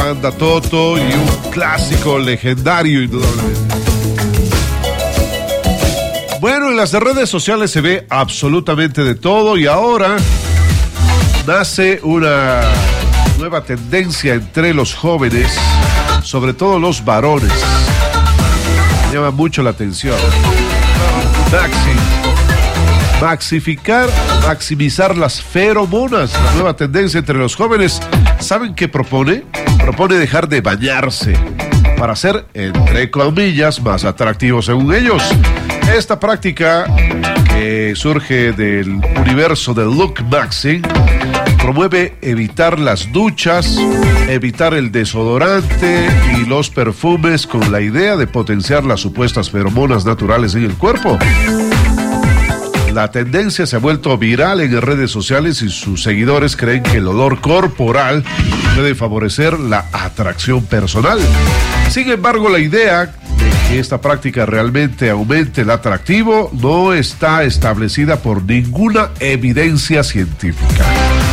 Yolanda, Toto y un clásico legendario, indudablemente. Bueno, en las redes sociales se ve absolutamente de todo y ahora nace una nueva tendencia entre los jóvenes, sobre todo los varones. Llama mucho la atención. Maximizar las feromonas, la nueva tendencia entre los jóvenes. ¿Saben qué propone? Propone dejar de bañarse para ser, entre comillas, más atractivos según ellos. Esta práctica, que surge del universo del look maxing, promueve evitar las duchas, evitar el desodorante y los perfumes con la idea de potenciar las supuestas feromonas naturales en el cuerpo. La tendencia se ha vuelto viral en redes sociales y sus seguidores creen que el olor corporal puede favorecer la atracción personal. Sin embargo, la idea de que esta práctica realmente aumente el atractivo no está establecida por ninguna evidencia científica.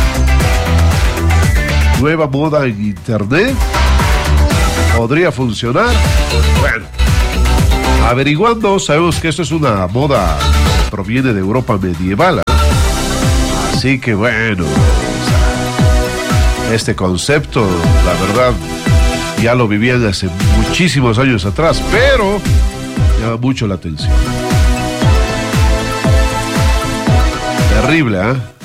Nueva moda en internet, ¿podría funcionar? Bueno, averiguando, sabemos que esto es una moda que proviene de Europa medieval. Así que bueno, este concepto, la verdad, ya lo vivían hace muchísimos años atrás, pero llama mucho la atención. Terrible, ¿eh?